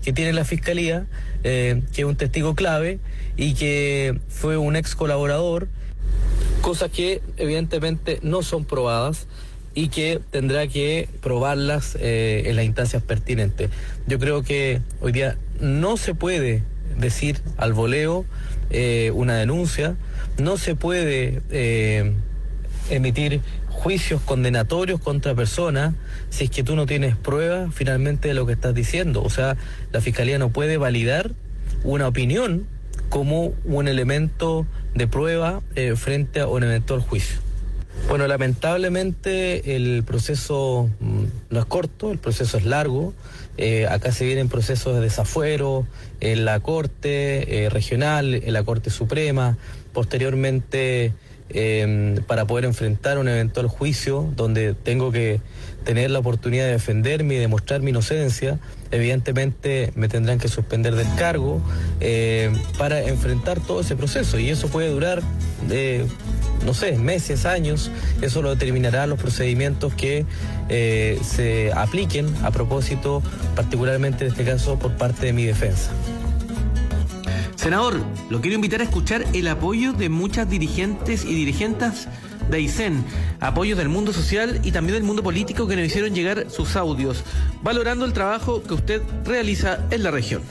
que tiene la Fiscalía, que es un testigo clave y que fue un ex colaborador, cosas que evidentemente no son probadas y que tendrá que probarlas en las instancias pertinentes. Yo creo que hoy día no se puede decir al voleo una denuncia, no se puede emitir juicios condenatorios contra personas si es que tú no tienes pruebas finalmente de lo que estás diciendo. O sea, la Fiscalía no puede validar una opinión como un elemento de prueba frente a un eventual juicio. Bueno, lamentablemente el proceso no es corto, el proceso es largo. Acá se vienen procesos de desafuero en la Corte Regional, en la Corte Suprema, posteriormente para poder enfrentar un eventual juicio donde tengo que tener la oportunidad de defenderme y demostrar mi inocencia. Evidentemente me tendrán que suspender del cargo para enfrentar todo ese proceso, y eso puede durar no sé, meses, años. Eso lo determinarán los procedimientos que se apliquen a propósito, particularmente en este caso por parte de mi defensa. Senador, lo quiero invitar a escuchar el apoyo de muchas dirigentes y dirigentes de Aysén, apoyos del mundo social y también del mundo político, que nos hicieron llegar sus audios, valorando el trabajo que usted realiza en la región.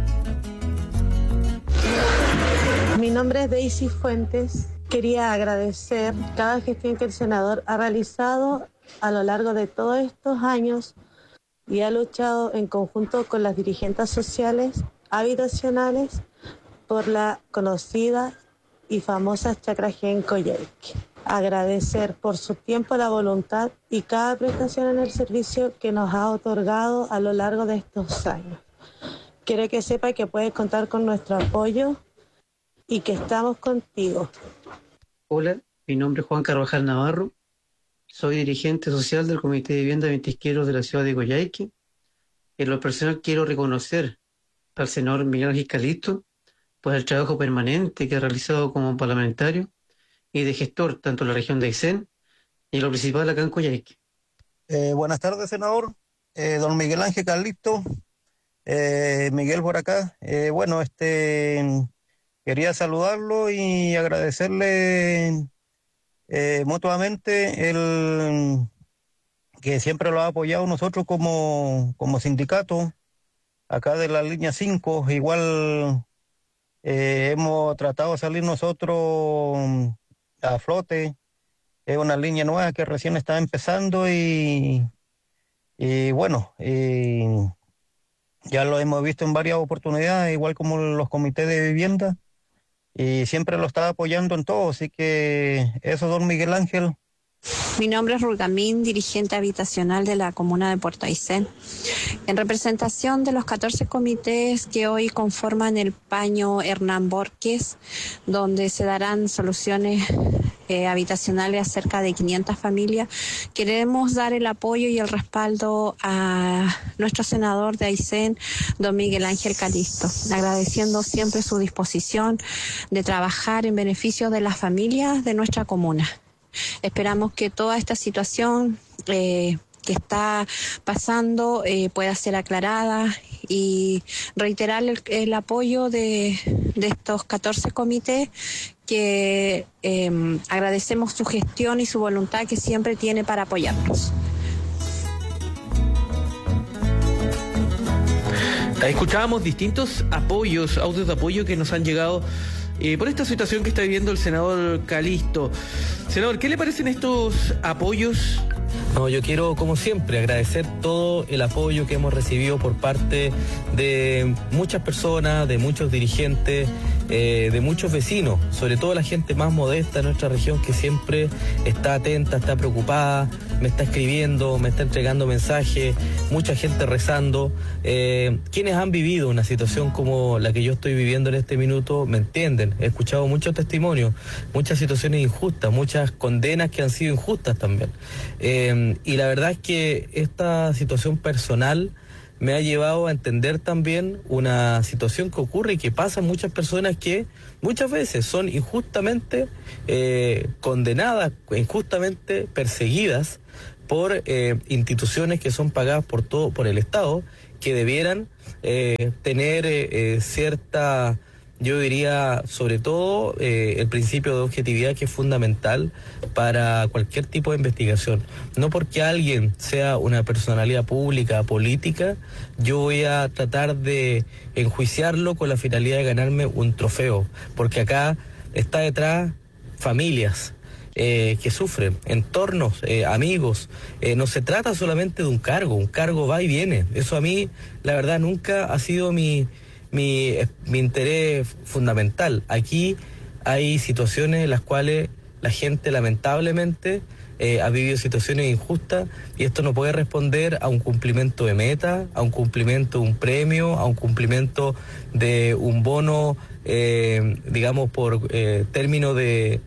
Mi nombre es Daisy Fuentes. Quería agradecer cada gestión que el senador ha realizado a lo largo de todos estos años y ha luchado en conjunto con las dirigentes sociales habitacionales por la conocida y famosa Chacra G en Coyhaique. Agradecer por su tiempo, la voluntad y cada prestación en el servicio que nos ha otorgado a lo largo de estos años. Quiero que sepa que puedes contar con nuestro apoyo y que estamos contigo. Hola, mi nombre es Juan Carvajal Navarro, soy dirigente social del Comité de Vivienda Ventisqueros de la ciudad de Coyhaique. En lo personal quiero reconocer al senador Miguel Ángel Calisto por el trabajo permanente que ha realizado como parlamentario y de gestor tanto en la región de Aysén y en lo principal acá en Coyhaique. Buenas tardes, senador. Don Miguel Ángel Calisto, Miguel por acá. Quería saludarlo y agradecerle mutuamente el que siempre lo ha apoyado nosotros como sindicato acá de la línea 5. Igual hemos tratado de salir nosotros a flote. Es una línea nueva que recién está empezando y ya lo hemos visto en varias oportunidades, igual como los comités de vivienda, y siempre lo está apoyando en todo. Así que eso, don Miguel Ángel. Mi nombre es Rugamín, dirigente habitacional de la comuna de Puerto Aysén. En representación de los 14 comités que hoy conforman el paño Hernán Borges, donde se darán soluciones habitacionales a cerca de 500 familias, queremos dar el apoyo y el respaldo a nuestro senador de Aysén, don Miguel Ángel Calisto, agradeciendo siempre su disposición de trabajar en beneficio de las familias de nuestra comuna. Esperamos que toda esta situación que está pasando pueda ser aclarada, y reiterar el apoyo de estos 14 comités, que agradecemos su gestión y su voluntad que siempre tiene para apoyarnos. Escuchábamos distintos apoyos, audios de apoyo que nos han llegado por esta situación que está viviendo el senador Calisto. Senador, ¿qué le parecen estos apoyos? No, yo quiero, como siempre, agradecer todo el apoyo que hemos recibido por parte de muchas personas, de muchos dirigentes, de muchos vecinos, sobre todo la gente más modesta de nuestra región, que siempre está atenta, está preocupada, me está escribiendo, me está entregando mensajes, mucha gente rezando. Quienes han vivido una situación como la que yo estoy viviendo en este minuto me entienden. He escuchado muchos testimonios, muchas situaciones injustas, muchas condenas que han sido injustas también. Y la verdad es que esta situación personal me ha llevado a entender también una situación que ocurre y que pasa en muchas personas, que muchas veces son injustamente condenadas, injustamente perseguidas por instituciones que son pagadas por el Estado que debieran tener cierta, yo diría, sobre todo el principio de objetividad, que es fundamental para cualquier tipo de investigación. No porque alguien sea una personalidad pública, política, yo voy a tratar de enjuiciarlo con la finalidad de ganarme un trofeo, porque acá está detrás familias que sufren, entornos, amigos. No se trata solamente de un cargo va y viene. Eso a mí, la verdad, nunca ha sido mi interés fundamental. Aquí hay situaciones en las cuales la gente lamentablemente ha vivido situaciones injustas, y esto no puede responder a un cumplimiento de meta, a un cumplimiento de un premio, a un cumplimiento de un bono, digamos, por término de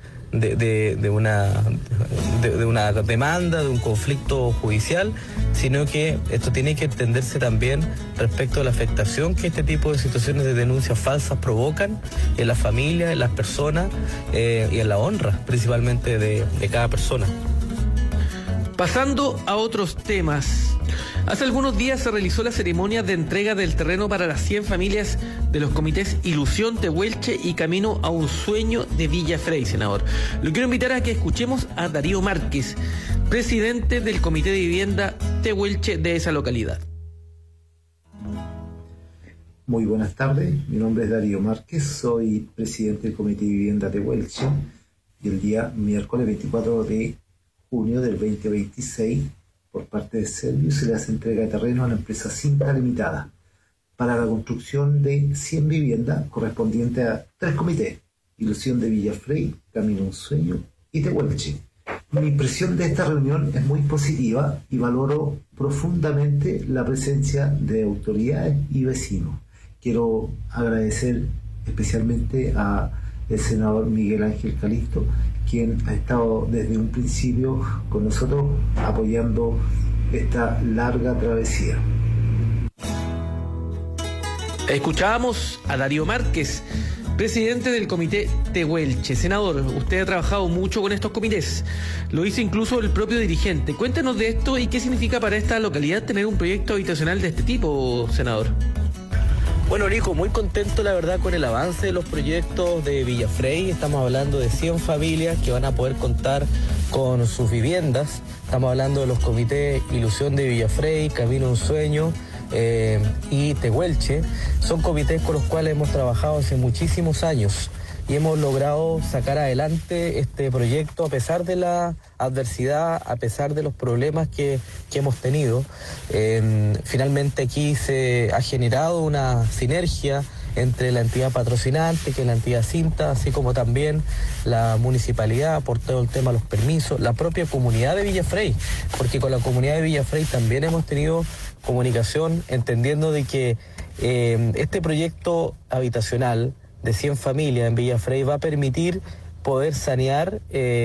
una demanda, de un conflicto judicial, sino que esto tiene que entenderse también respecto a la afectación que este tipo de situaciones de denuncias falsas provocan en la familia, en las personas y en la honra principalmente de cada persona. Pasando a otros temas. Hace algunos días se realizó la ceremonia de entrega del terreno para las 100 familias de los comités Ilusión, Tehuelche y Camino a un Sueño de Villa Frey, senador. Lo quiero invitar a que escuchemos a Darío Márquez, presidente del Comité de Vivienda Tehuelche de esa localidad. Muy buenas tardes, mi nombre es Darío Márquez, soy presidente del Comité de Vivienda Tehuelche, y el día miércoles 24 de junio del 2026, por parte de Servio, se le hace entrega de terreno a la empresa Cinta Limitada para la construcción de 100 viviendas correspondientes a 3 comités: Ilusión de Villa Frey, Camino a un Sueño y Tehuelche. Mi impresión de esta reunión es muy positiva y valoro profundamente la presencia de autoridades y vecinos. Quiero agradecer especialmente a el senador Miguel Ángel Calixto, quien ha estado desde un principio con nosotros apoyando esta larga travesía. Escuchábamos a Darío Márquez, presidente del Comité Tehuelche. Senador, usted ha trabajado mucho con estos comités, lo hizo incluso el propio dirigente. Cuéntanos de esto y qué significa para esta localidad tener un proyecto habitacional de este tipo, senador. Bueno, Nico, muy contento la verdad con el avance de los proyectos de Villa Frey. Estamos hablando de 100 familias que van a poder contar con sus viviendas. Estamos hablando de los comités Ilusión de Villa Frey, Camino a un Sueño y Tehuelche. Son comités con los cuales hemos trabajado hace muchísimos años y hemos logrado sacar adelante este proyecto a pesar de la adversidad, a pesar de los problemas que hemos tenido. Finalmente aquí se ha generado una sinergia entre la entidad patrocinante, que es la entidad Cinta, así como también la municipalidad por todo el tema de los permisos, la propia comunidad de Villa Frey, porque con la comunidad de Villa Frey también hemos tenido comunicación, entendiendo de que este proyecto habitacional de 100 familias en Villa Frey va a permitir poder sanear,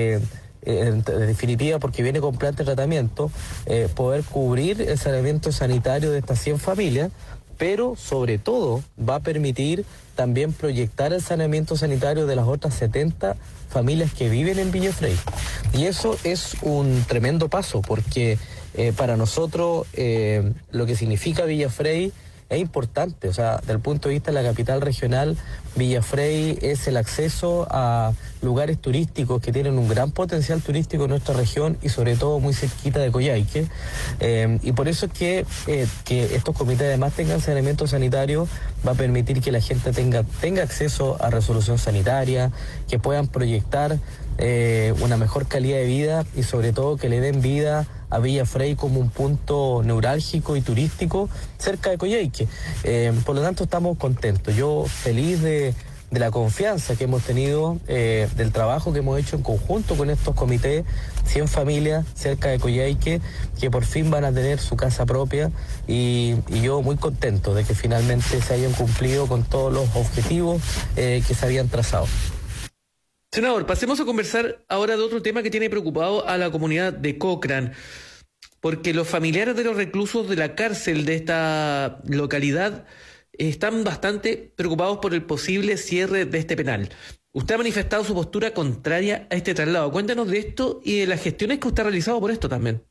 en definitiva, porque viene con plan de tratamiento, poder cubrir el saneamiento sanitario de estas 100 familias, pero sobre todo va a permitir también proyectar el saneamiento sanitario de las otras 70 familias que viven en Villa Frey. Y eso es un tremendo paso, porque para nosotros lo que significa Villa Frey es importante. O sea, desde el punto de vista de la capital regional, Villa Frey es el acceso a lugares turísticos que tienen un gran potencial turístico en nuestra región y sobre todo muy cerquita de Coyhaique. Y por eso es que estos comités además tengan saneamiento sanitario, va a permitir que la gente tenga acceso a resolución sanitaria, que puedan proyectar una mejor calidad de vida y sobre todo que le den vida a Villa Frey como un punto neurálgico y turístico cerca de Coyhaique. Por lo tanto estamos contentos. Yo feliz de la confianza que hemos tenido, del trabajo que hemos hecho en conjunto con estos comités, 100 familias cerca de Coyhaique que por fin van a tener su casa propia, y yo muy contento de que finalmente se hayan cumplido con todos los objetivos que se habían trazado. Senador, pasemos a conversar ahora de otro tema que tiene preocupado a la comunidad de Cochrane, porque los familiares de los reclusos de la cárcel de esta localidad están bastante preocupados por el posible cierre de este penal. Usted ha manifestado su postura contraria a este traslado. Cuéntanos de esto y de las gestiones que usted ha realizado por esto también.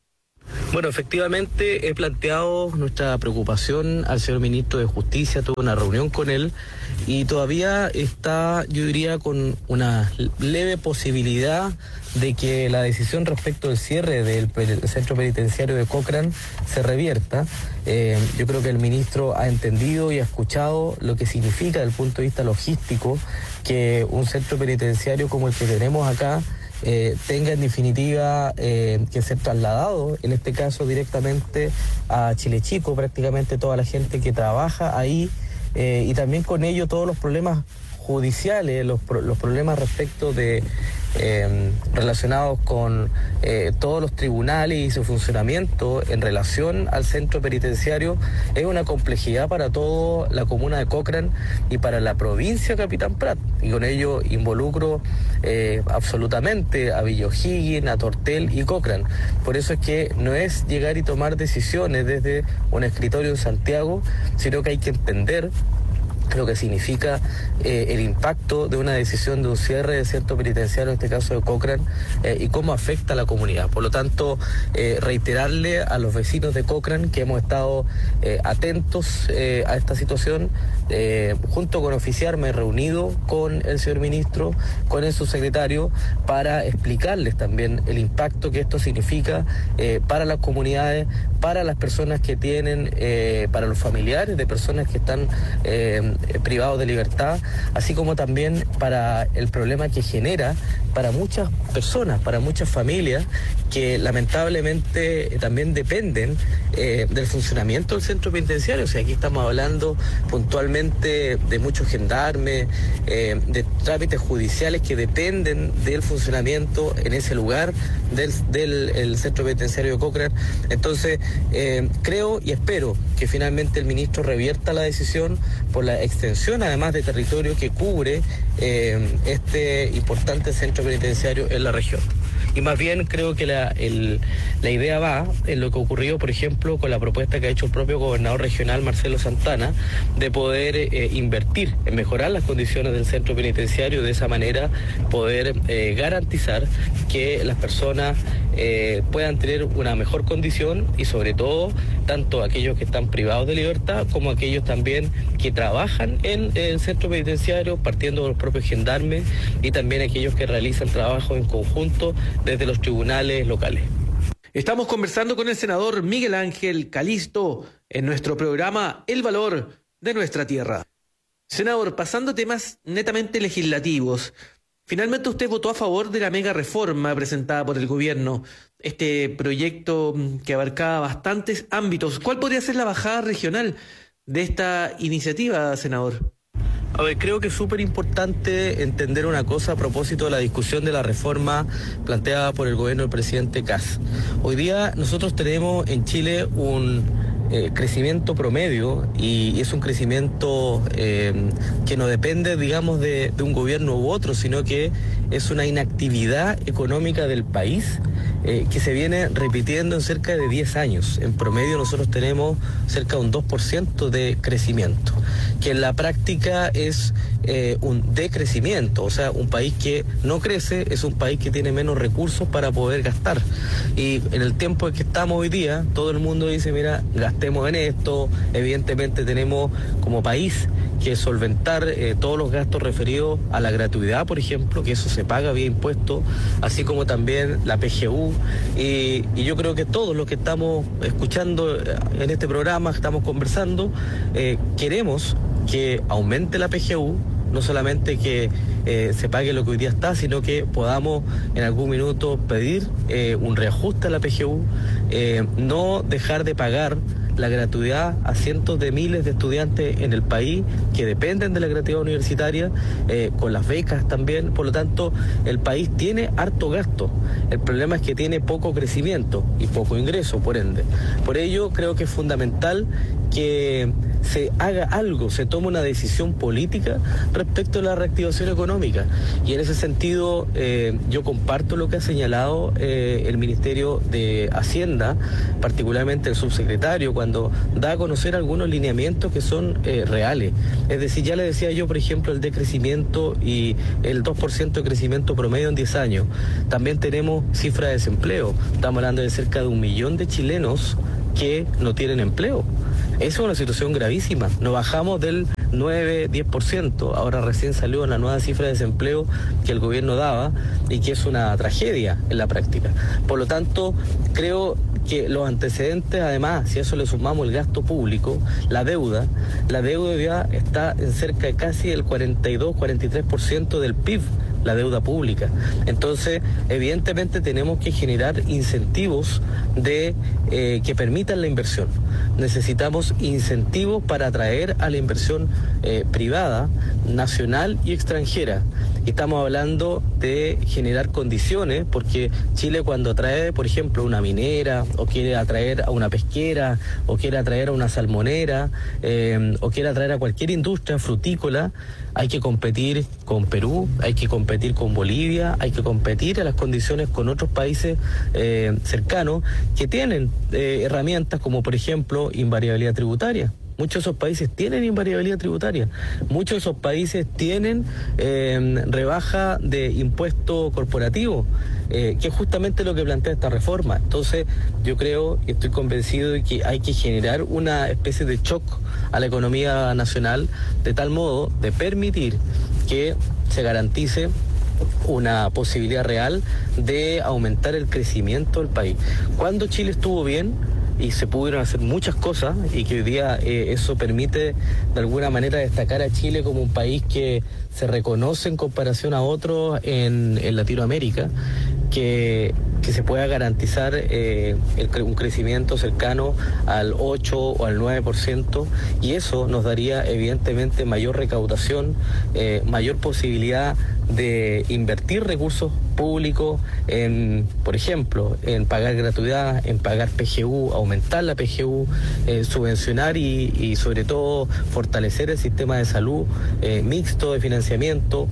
Bueno, efectivamente he planteado nuestra preocupación al señor ministro de Justicia, tuve una reunión con él y todavía está, yo diría, con una leve posibilidad de que la decisión respecto del cierre del centro penitenciario de Cochrane se revierta. Yo creo que el ministro ha entendido y ha escuchado lo que significa desde el punto de vista logístico que un centro penitenciario como el que tenemos acá tenga en definitiva que ser trasladado, en este caso directamente a Chile Chico, prácticamente toda la gente que trabaja ahí y también con ello todos los problemas judiciales, los problemas respecto de relacionados con todos los tribunales y su funcionamiento en relación al centro penitenciario es una complejidad para toda la comuna de Cochrane y para la provincia de Capitán Prat, y con ello involucro absolutamente a Villa O'Higgins, a Tortel y Cochrane. Por eso es que no es llegar y tomar decisiones desde un escritorio en Santiago, sino que hay que entender lo que significa el impacto de una decisión de un cierre de centro penitenciario, en este caso de Cochrane, y cómo afecta a la comunidad. Por lo tanto, reiterarle a los vecinos de Cochrane que hemos estado atentos a esta situación. Junto con Oficiar me he reunido con el señor ministro, con el subsecretario, para explicarles también el impacto que esto significa para las comunidades, para las personas que tienen, para los familiares de personas que están privados de libertad, así como también para el problema que genera para muchas personas, para muchas familias que lamentablemente también dependen del funcionamiento del centro penitenciario. O sea, aquí estamos hablando puntualmente de muchos gendarmes, de trámites judiciales que dependen del funcionamiento en ese lugar del centro penitenciario de Cochrane. Entonces, creo y espero que finalmente el ministro revierta la decisión por la extensión además de territorio que cubre este importante centro penitenciario en la región. Y más bien creo que la idea va en lo que ocurrió, por ejemplo, con la propuesta que ha hecho el propio gobernador regional, Marcelo Santana, de poder invertir en mejorar las condiciones del centro penitenciario, de esa manera poder garantizar que las personas puedan tener una mejor condición y sobre todo tanto aquellos que están privados de libertad como aquellos también que trabajan en el centro penitenciario, partiendo de los propios gendarmes y también aquellos que realizan trabajo en conjunto desde los tribunales locales. Estamos conversando con el senador Miguel Ángel Calisto en nuestro programa El Valor de Nuestra Tierra. Senador, pasando a temas netamente legislativos, finalmente usted votó a favor de la mega reforma presentada por el gobierno, este proyecto que abarcaba bastantes ámbitos. ¿Cuál podría ser la bajada regional de esta iniciativa, senador? A ver, creo que es súper importante entender una cosa a propósito de la discusión de la reforma planteada por el gobierno del presidente Kast. Hoy día nosotros tenemos en Chile un crecimiento promedio y es un crecimiento que no depende, digamos, de un gobierno u otro, sino que es una inactividad económica del país que se viene repitiendo en cerca de 10 años. En promedio nosotros tenemos cerca de un 2% de crecimiento, que en la práctica es un decrecimiento. O sea, un país que no crece es un país que tiene menos recursos para poder gastar. Y en el tiempo en que estamos hoy día, todo el mundo dice, mira, gastemos en esto. Evidentemente tenemos como país que solventar todos los gastos referidos a la gratuidad, por ejemplo, que eso se paga vía impuestos, así como también la PGU, y yo creo que todos los que estamos escuchando en este programa, estamos conversando, queremos que aumente la PGU, no solamente que se pague lo que hoy día está, sino que podamos en algún minuto pedir un reajuste a la PGU, no dejar de pagar la gratuidad a cientos de miles de estudiantes en el país que dependen de la gratuidad universitaria, con las becas también. Por lo tanto, el país tiene harto gasto. El problema es que tiene poco crecimiento y poco ingreso, por ende. Por ello, creo que es fundamental que se haga algo, se tome una decisión política respecto a la reactivación económica. Y en ese sentido yo comparto lo que ha señalado el Ministerio de Hacienda, particularmente el subsecretario, cuando da a conocer algunos lineamientos que son reales. Es decir, ya le decía yo, por ejemplo, el decrecimiento y el 2% de crecimiento promedio en 10 años. También tenemos cifra de desempleo. Estamos hablando de cerca de 1 millón de chilenos que no tienen empleo. Esa es una situación gravísima. Nos bajamos del 9-10%. Ahora recién salió una nueva cifra de desempleo que el gobierno daba y que es una tragedia en la práctica. Por lo tanto, creo que los antecedentes, además, si a eso le sumamos el gasto público, la deuda ya está en cerca de casi el 42-43% del PIB, la deuda pública. Entonces, evidentemente tenemos que generar incentivos que permitan la inversión. Necesitamos incentivos para atraer a la inversión privada, nacional y extranjera. Estamos hablando de generar condiciones, porque Chile cuando atrae, por ejemplo, una minera, o quiere atraer a una pesquera, o quiere atraer a una salmonera, o quiere atraer a cualquier industria frutícola, hay que competir con Perú, hay que competir con Bolivia, hay que competir a las condiciones con otros países cercanos que tienen herramientas como, por ejemplo, invariabilidad tributaria. Muchos de esos países tienen invariabilidad tributaria. Muchos de esos países tienen rebaja de impuesto corporativo, que es justamente lo que plantea esta reforma. Entonces, yo creo y estoy convencido de que hay que generar una especie de shock a la economía nacional, de tal modo de permitir que se garantice una posibilidad real de aumentar el crecimiento del país. Cuando Chile estuvo bien, y se pudieron hacer muchas cosas, y que hoy día eso permite de alguna manera destacar a Chile como un país que se reconoce en comparación a otros en Latinoamérica, que se pueda garantizar un crecimiento cercano al 8 o al 9%, y eso nos daría evidentemente mayor recaudación, mayor posibilidad de invertir recursos públicos en, por ejemplo, en pagar gratuidad, en pagar PGU, aumentar la PGU, subvencionar y sobre todo fortalecer el sistema de salud mixto de financiamiento.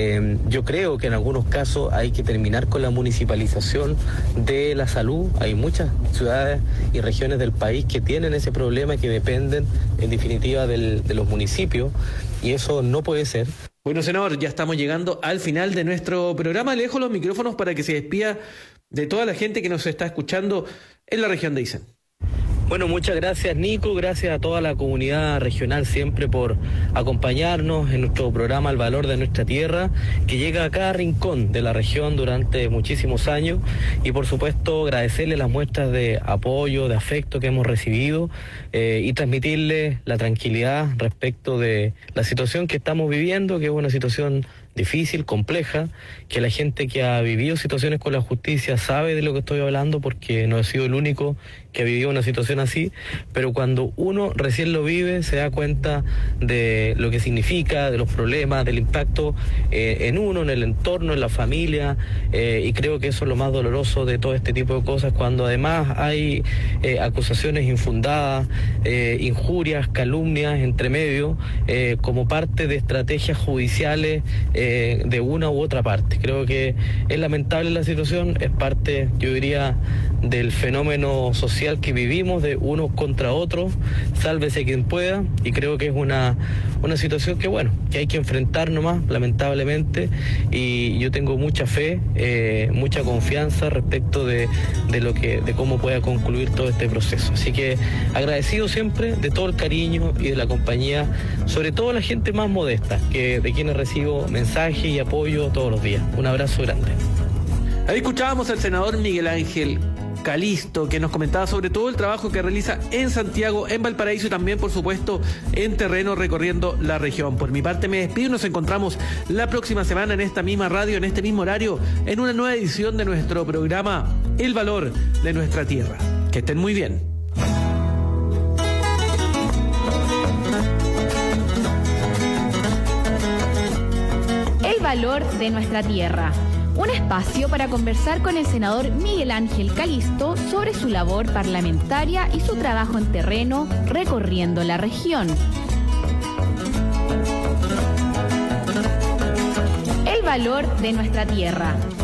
Yo creo que en algunos casos hay que terminar con la municipalización de la salud. Hay muchas ciudades y regiones del país que tienen ese problema y que dependen en definitiva de los municipios, y eso no puede ser. Bueno, senador, ya estamos llegando al final de nuestro programa. Le dejo los micrófonos para que se despida de toda la gente que nos está escuchando en la región de Aysén. Bueno, muchas gracias, Nico, gracias a toda la comunidad regional siempre por acompañarnos en nuestro programa El Valor de Nuestra Tierra, que llega a cada rincón de la región durante muchísimos años, y por supuesto agradecerle las muestras de apoyo, de afecto que hemos recibido, y transmitirle la tranquilidad respecto de la situación que estamos viviendo, que es una situación difícil, compleja, que la gente que ha vivido situaciones con la justicia sabe de lo que estoy hablando, porque no he sido el único que ha vivido una situación así, pero cuando uno recién lo vive se da cuenta de lo que significa, de los problemas, del impacto en uno, en el entorno, en la familia, y creo que eso es lo más doloroso de todo este tipo de cosas, cuando además hay acusaciones infundadas, injurias, calumnias entre medio, como parte de estrategias judiciales de una u otra parte. Creo que es lamentable la situación, es parte, yo diría, del fenómeno social que vivimos, de unos contra otros, sálvese quien pueda, y creo que es una situación que, bueno, que hay que enfrentar nomás, lamentablemente, y yo tengo mucha fe, mucha confianza respecto de cómo pueda concluir todo este proceso. Así que agradecido siempre de todo el cariño y de la compañía, sobre todo la gente más modesta, de quienes recibo mensajes y apoyo todos los días. Un abrazo grande. Ahí escuchábamos al senador Miguel Ángel Calisto, que nos comentaba sobre todo el trabajo que realiza en Santiago, en Valparaíso y también, por supuesto, en terreno recorriendo la región. Por mi parte me despido y nos encontramos la próxima semana en esta misma radio, en este mismo horario, en una nueva edición de nuestro programa El Valor de Nuestra Tierra. Que estén muy bien. El Valor de Nuestra Tierra, Un espacio para conversar con el senador Miguel Ángel Calisto sobre su labor parlamentaria y su trabajo en terreno recorriendo la región. El valor de nuestra tierra.